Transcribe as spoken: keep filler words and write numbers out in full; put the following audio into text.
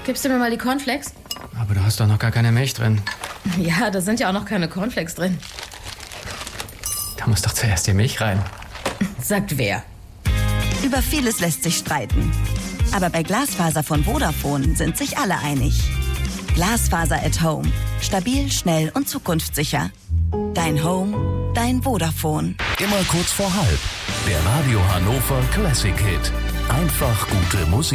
gibst du mir mal die Cornflakes? Aber du hast doch noch gar keine Milch drin. Ja, da sind ja auch noch keine Cornflakes drin. Da muss doch zuerst die Milch rein. Sagt wer? Über vieles lässt sich streiten. Aber bei Glasfaser von Vodafone sind sich alle einig. Glasfaser at Home. Stabil, schnell und zukunftssicher. Dein Home, dein Vodafone. Immer kurz vor halb. Der Radio Hannover Classic Hit. Einfach gute Musik.